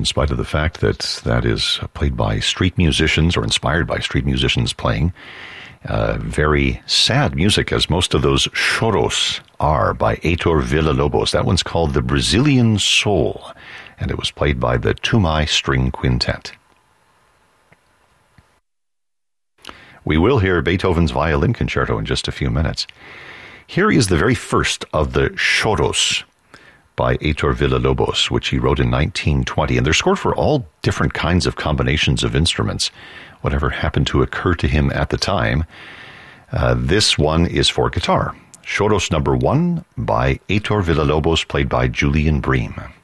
in spite of the fact that that is played by street musicians or inspired by street musicians playing. Very sad music, as most of those choros are, by Heitor Villa-Lobos. That one's called The Brazilian Soul, and it was played by the Tumai String Quintet. We will hear Beethoven's Violin Concerto in just a few minutes. Here is the very first of the choros by Heitor Villa-Lobos, which he wrote in 1920. And they're scored for all different kinds of combinations of instruments, whatever happened to occur to him at the time. This one is for guitar. Choros number 1 by Heitor Villa-Lobos, played by Julian Bream.